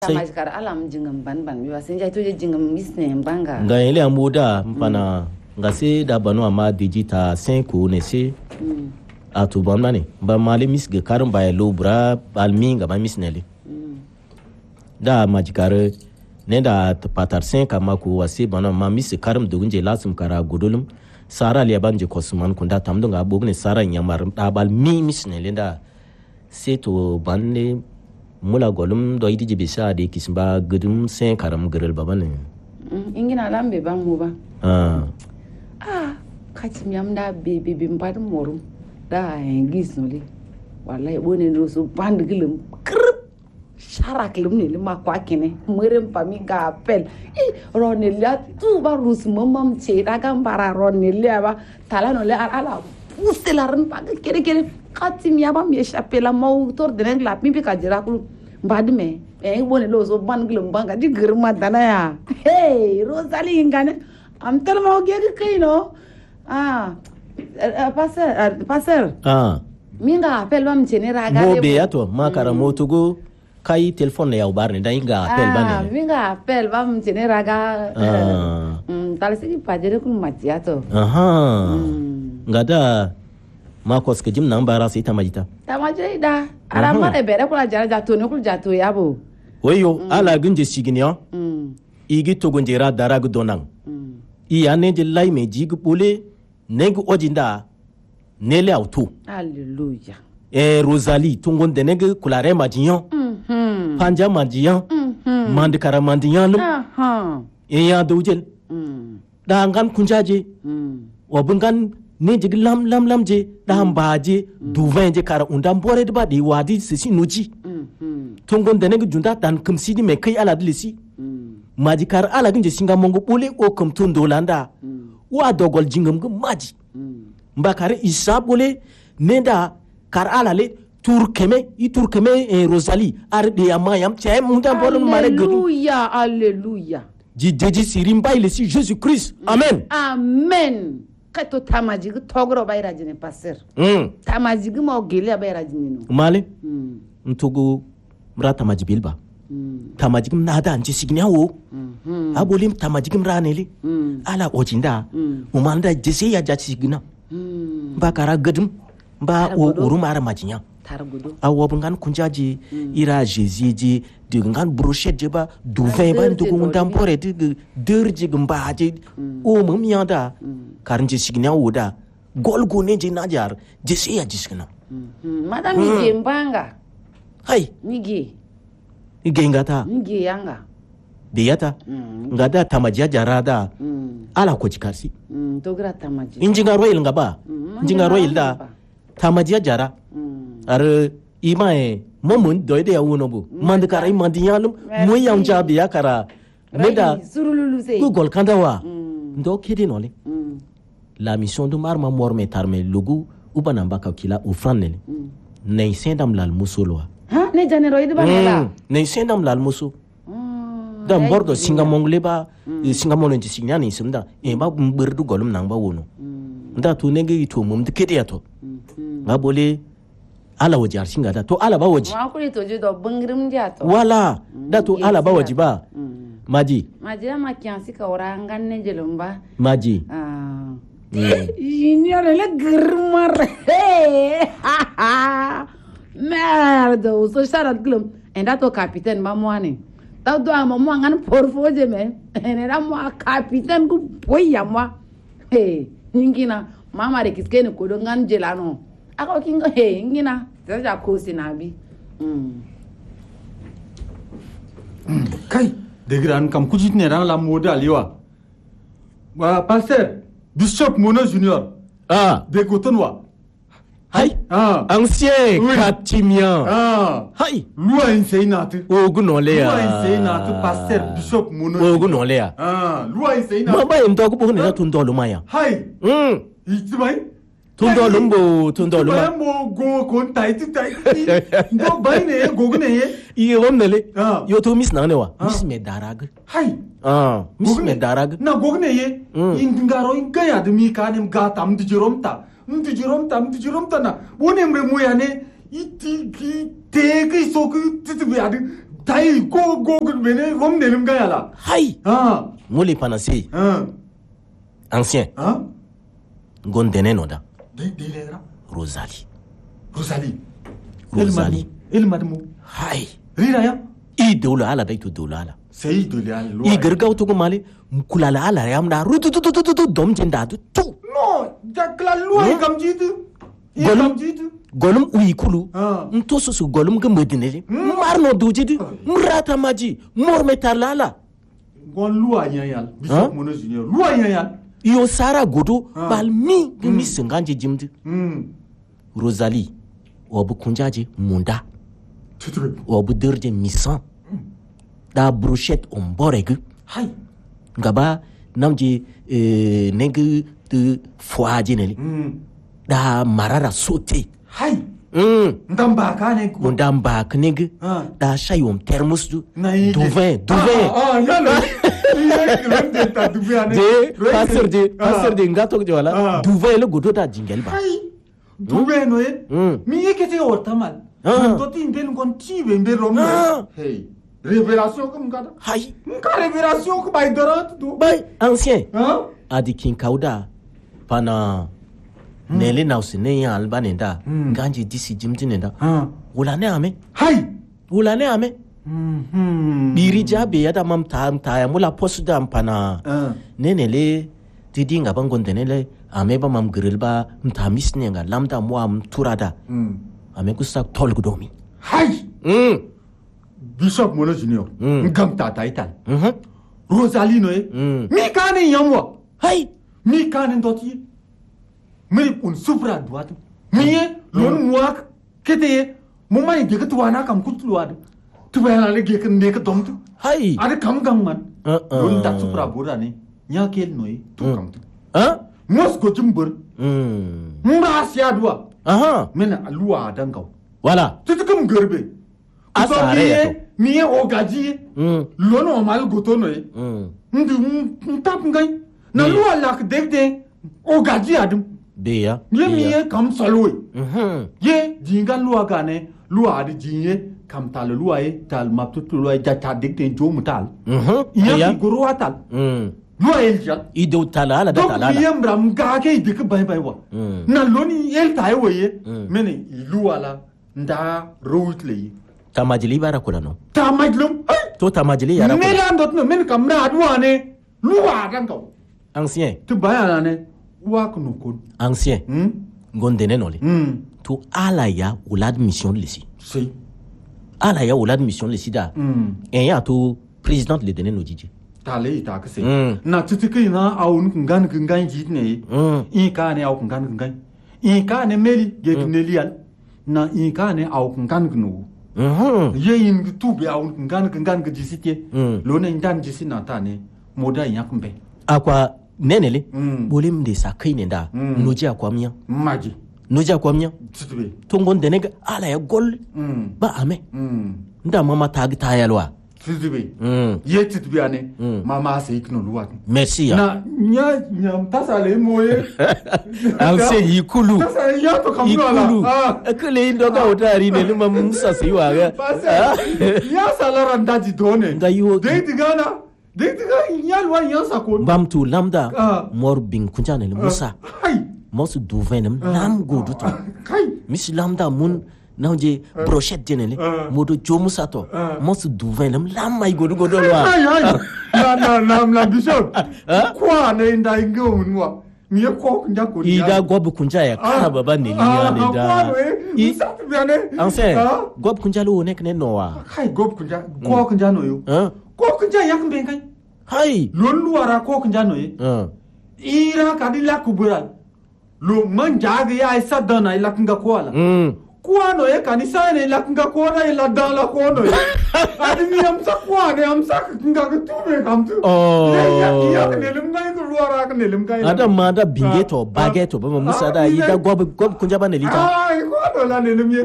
Majkar alam jingam ban biwa senja itu je jingam misne mbanga. Nga ile amuda mpana nga se da banu ama digita 5 ne se atu bamna ne ba mali misge karum ba lobra balminga ba misnele. Da majkar ne da patar 5 kama ku wasi banu ma mis karum dugunje lasum kara gudulum sara le banje kosman kunda tamdunga bogne sara nyamar da bal mi misnele da se to banne mula golum do yidi bisa de kisba gudum sen karam gerel babane ingina lambe bang mu ba katim yamda bebe bimpad morum da engis noli wallahi bone do so band gilum krp sharak lum ni ma kwa kine merem pami ga appel ronelia tu ba rus momam che daga bara ronelia ba talano le ala pustelaran pa kere katim yaba mi chapela mautor de la pipi ka jirakul badme bone lo so ban glum banga di girma dana ya hey Rosalie ngane am tellement gege kaino passer minga appel bam chene raga mo be yato makara motugo kai telephone ya ubarne da inga appel bane minga appel bam chene raga talsigi pajere kul machiato ngada makos ke jim nambara si tamajita da ara mare bere kula jara jato ne kul jato yabo weyo ala gunje siginiya igi to gunjera daragu donang iya ne je lai me jig pole negu ojinda nele auto hallelujah Rosalie tungon de negu kulare majiyan panja majiyan mandikara mandiyan ya dojel da ngan kunjaje wabungan ne jig lam je da baje duvan je kara undam bore de ba di wadi sisi nuji tungon de negu junda dan kumsidi me kai ala dilisi maji kar ala ginje singa mongo pole o kum tundo landa wa dogol jingam gu maji mbakare isa pole nenda kar ala le turkeme Rosalie ar de amayam che mundam bore mare gudu hallelujah ji sirimba ile si Jésus Christ amen kato tamaji gu togro bayra jine passer tamaji gu mo gele bayra jine no male ntugo mrata maji bilba tamajigim nada anji signawo abolim tamajigim raneli ala ojinda umanda jese ya jachi signa ba kara gadum ba urumara majinya targudo awobungan kunjaji ira jeziji digan brochet jeba duvin ban dugun dampore de derji gumbaji o mumyanda karnji signawo da golgo ne je najar jese ya jiskna madam ni mbanga hai nigi igengata ngi yanga biyata ngada tamajiya jarada ala ko jikasi to gra tamaji injinga royal ngaba injinga royal da tamajiya jara ar imae momun doide ya wonobu mandikara imandiyalum moyam jabiya kara meda google kandawa ndo kidi nole la mission de marma morme tarme lugu ubanamba kakila ufranele nei sendam lal musolwa ne janero idi banela ne sendam lal musu da bordo singa mongle ba singa molen signa ni simda e ba burdu golum nang ba wono nda to ne gi to mum de kede yato ngabole ala wajar singa da to ala ba waji ma kuli to jido bangrim dia to wala da to ala ba waji ba maji ma kiansi ka orangan ne jelumba maji junior le grmar merde so sharat glum enda to capitaine mamwane ta do amamo ngan porfoje me enera mo capitaine ku boya mo ngina mama re kiskene ko do ngan jelano ako kingo ngina taja ko sinabi kai degran kam kujitne ran la moda liwa wa passer bishop mono junior de cotonwa hai ancien katimia hai loi inseinatu ogunole ya loi inseinatu pasteur bishop mono ogunole ya loi inseinatu mama endo ko bone na tundolo maya hai itibai tundolo ma mo go kon taiti ndo baine gogne iye wonnele yo to mis na ne wa mis me darag hai mis me darag na gogne ye ingaro ingaya de mi kanem gatam de jiromta mtijiromta na wonemre moyane iti tege soku titibiade Tai go bene rom ne lim ga la. Hay. Ngoli panase. Ancien. Gondene noda. De lera. Rosalie. El madmu. Hay. Rira ya. I dawla ala dai to dawla ala. Sai dole ala. I gargaw to male kulala ala yam da rutu dom jenda du tu. No, jakla luwa gamjitu. Golum uyi kulu. Nto su golum ga medinele. Marno dujidi. Mrata maji. Morme tarlala. Gon luwa nyayal. Bishop Mono Junior. Luwa nyayal. Yo sara godo balmi gimi singanje jimdi. Rosalie obu kunjaji munda. Obu dirje misan. Da brochette on boregu. Hay. Ngaba namji negu de foaji neli. Da marara sauté. Hay. Ndamba kane ko. Ndamba knig. Da chayom thermos du. Douvin. Yalo. Pasteur de ngato jwala. Douvin le godo da jingel ba. Hay. Douvin no e. Mi yekete ortamal. Ndoti ndel ngon tibe mbe romno. Hey. Révélation comme gada. Hay. Nka révélation ko bay dorant do. Bay ancien. Adi king kauda pana nele nausi ne ya albanenda ganji disi jimtinenda. Ulane ame. Hay. Ulane ame. Biri jabe yada mam ta ya mula posu da pana. Nenele didi nga bangonde nele ame ba mam grill ba mta misne nga lamda mo am turada. Ame kusak tol gudomi. Hay. Bishop Mono Junior. Ngam tata ital. Rosalie no e. Mi kane yamwa. Hay. Mi kane ndoti. Mi un supra duatu. Mi lon muak kete mumma ni gek tuana kam kutluad. Tu bayana le gek nek domtu. Hay. Ada kam man. Lon tak supra bura ni. Nya kel no e tu kam tu. Mos go jumbur. Mura sia dua. Mena alua dangaw. Voilà. Tu kum gerbe. Miye ogaji lono mal gotono e ndu tap ngai na luwa lak degde ogaji adum beya ye miye kam saloi ye jinga luwa gane luwa adi jinye kam tal luwa e tal maptu luwa jata degde jomu tal ye guru atal luwa el jat ido talala da talala donc yem ram ga ke dik bay wa na loni el tay woye mene luwa la nda routle tamajili bara kula no tamajlum to tamajili yara kula melan dot no men kamna adwane luwa danko ancien tu bayana ne wa kunu kun ancien gondene noli to ala ya ulad mission lisi si ala ya ulad mission lisi da en ya to président le dene no jiji tale ita ka se na tutike na awun kungan jitne in ka ne aw kungan in ka ne meli getnelial na in ka ne aw kungan gnu yeyin tu be awun kungan jisite lo na indan jisina tane moda yakumbe akwa nenele bolim de sakai ne da noji akwamnya maji noji akwamnya tutube tongon denega ala ya gol ba ame nda mama tag tayalwa tutube ye tutube ane mama se ikno luwa merci ya na nya tasale moye anse yikulu tasale ya to kamula akele ndoga otari ne luma musa siwa ga ya salara ndaji done ndayo de digana nyalwa yansa ko bamtu lamda mor bin kunjane le musa mos duvenem lam godu to mis lamda mun nawje brochette jenele modo jomusa to mos duvenem lam may godu wa na bishop kwa ne nda ngomwa mi ko kunja ko ida gob kunja ya kana baba ne liya ne da anse gob kunja lo ne kne noa gob kunja ko kunja no yo ko kunja yak ben kai hay lolu ara ko kunja no ye ira kadila kubura lo manjaga ya isa dana ila kunga ko ala kwa no ye kanisa ne ila kunga ko na ila dala ko no ye adimi amsa kwa ne amsa kunga ko tube kamtu ya ne lumngai ko luara ka ne lumngai adam ma da bingeto bageto ba musa da ida gob kunja ba ne lita ko do la ne lumye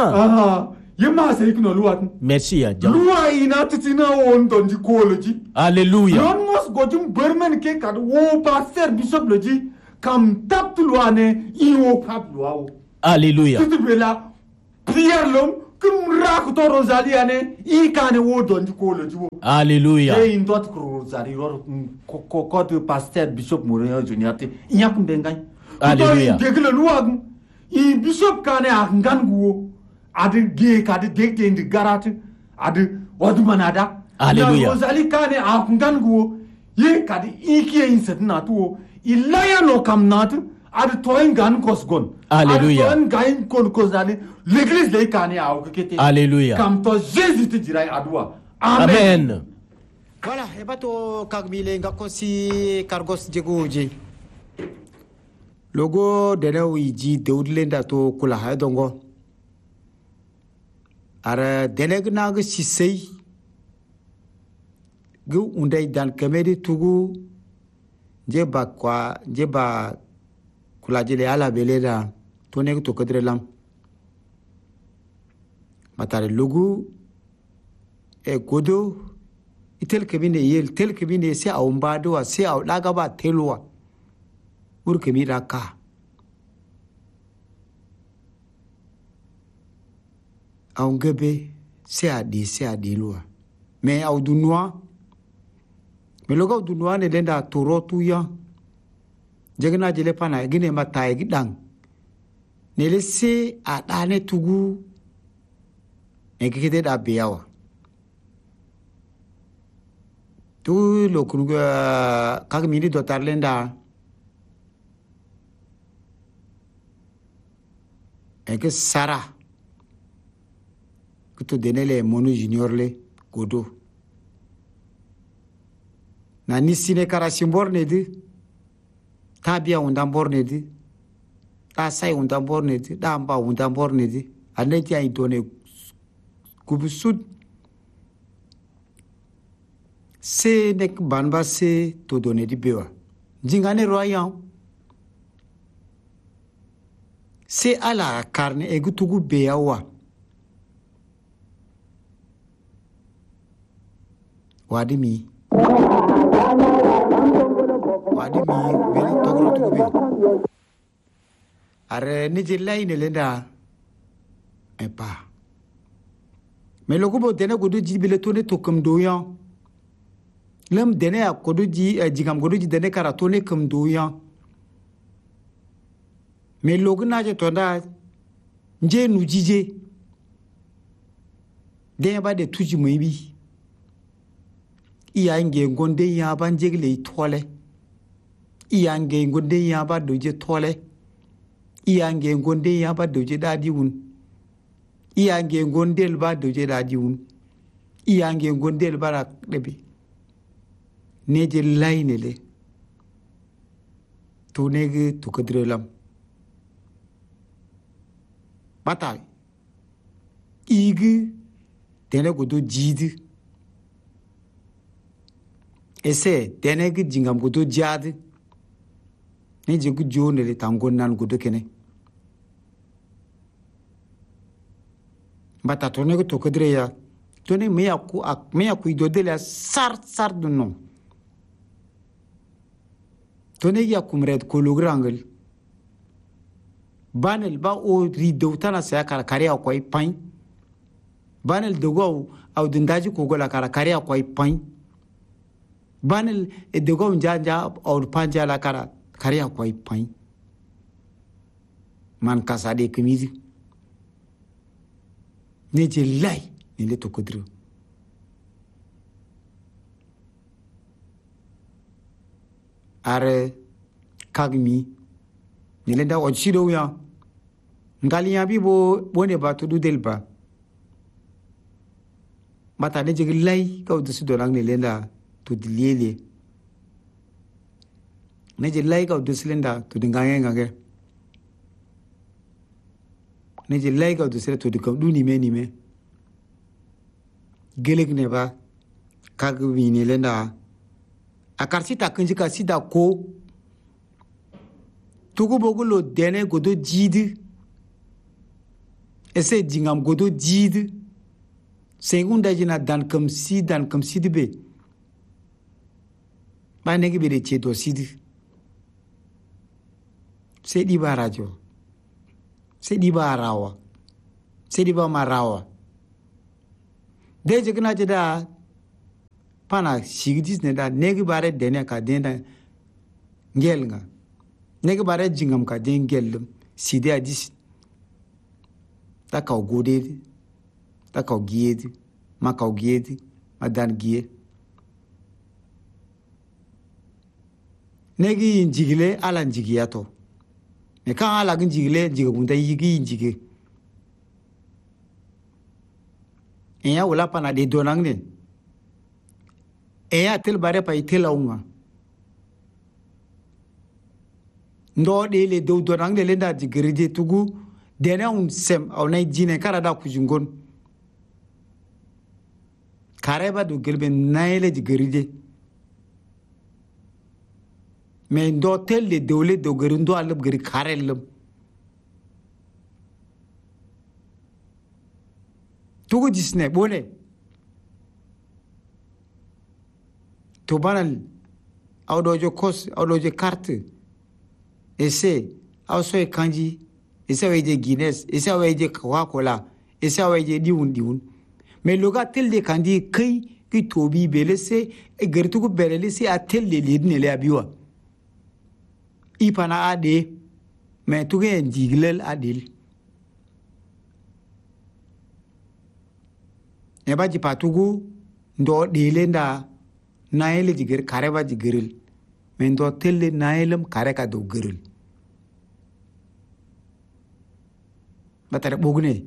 yema se ikno luat merci ya jam lua ina titina on donji koloji alléluia non mos gojum bermen ke kad wo pasteur bishop loji kam tap luane i wo pap luao alléluia tu bela prière l'homme kum rak to Rosalie ane I kane wo don ko le jiwo. Alléluia. Et une autre Rosalie ko de pasteur bishop Moreyo Junior te nyakum bengai. Alléluia. Degle luag I bishop kane akan guo ade ge ka de dekte indi garate ade wadu manada. Alléluia. Rosalie kane akan guo ye ka de iki inset na tuo ilaya no kam nat ade toin gan kosgon. Alléluia. Ade toin gan kon kosale l'église de kane a o kete. Alléluia. Kam to Jésus te dirai adwa. Amen. Voilà, et bato kagmile ngakosi kargos jegoje. Logo dena wiji deudlenda to kula haydongo. Ara denegna ga sisei. Gu undai dan kamedi tugu jeba kula jele ala beleda to nek to kadrelam. Matare logo e godo itel kebine se a umbado a se a laga ba telwa ur kemira ka a ungebe se a di lua me a udunwa me loga udunwa ne lenda toro tuya jegna jele pana gine matai gidang ne le se a dane tugu e kete da biyawa tu lo kunuga kag mini do tarlenda eke sara kuto denele mono junior le godo na nisine kara simborne di tabia undamborne di ta sai undamborne di da amba undamborne di aneti ai done kubusud se nek banba se to donner di bewa jingane royan se ala carne egutugu bewa wadimi beli tokro tugu be are ni jillai ne lenda epa me lokubo dene godo jibile to ne tokum doyan lem dene a kodo ji jigam godo ji dene karatone kum doyan me logna je tonda nje nu jije de ba de tuji moibi iya nge ngonde ya ban jegle tole iya nge ngonde ya ba doje tole iya nge ngonde ya ba doje dadi un iya nge ngondel ba doje dadi un iya nge ngondel bara debi neje lainele to nege to kadrelam batai igi tene godo jidi ese tene ge jingam godo jadi neje gu jonele tangon nan godo kene bata to nege to kadreya to ne me yaku idodele sar du non tone ya kumred kolograngel banel ba o rido tana sa kare akwai pain banel dogo au dindaji ko gola kare akwai pain banel e dogo njanja au panja la kare akwai pain man kasade kemizi ne je lai ne le to kodro are kagmi nilenda ochido ya ngali ya bibo bone ba to dudelba mata ne jigi lai ka udu sido lang nilenda to dilele ne jigi lai ka udu silenda to dingange ngage ne jigi lai ka udu silenda to dikam du ni me gelek ne ba kagmi nilenda akarsita kanji ka sida ko tugu bogulo dene godo jidi ese jingam godo jidi segunda jina dan kam sidi be ba negi be de chedo sidi se di ba rajo se di ba rawa se di ba marawa de jigna jida pana sigidis ne da negi bare dene ka dena ngelnga negi bare jingam ka den gelum sidi adis ta ka gode ta ka giedi ma ka giedi ma dan gie negi njigile ala njigiyato me kan ala njigile njigunda yigi njige enya wala pana de donangne enya tel bare pa itela unga ndo de le do donangne le nda jigirije tugu dena un sem au nay jine karada kujungon kareba do gelbe nayle jigirije mais ndo tel le dole do gerindo alab geri karelum tugu disne bone to banal awdojo kos awdojo carte ese awso kanji ese weje Guinness ese weje Coca-Cola ese weje diun mais loga tel de kandi kai ki tobi belese e gertu ko belese a tel le lidne le abiwa ipana ade mais tuge ndiglel adil e baji patugu ndo dele nda naele jiger kare baji geril mais ndo telle naelem kare ka do geril batare bogne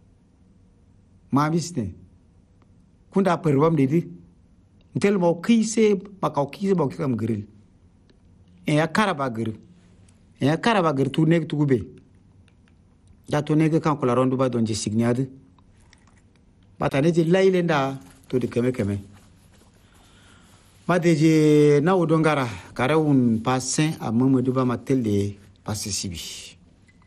ma bisne kunda perwam dedi ntel mo kise makaw kise bo kam geril e ya karaba geril tu nek tugube da to nek kan kula rondu ba don je signade batane je layle nda to de keme madeje na udongara kare un passin a Mamadou Ba matelle passe sibi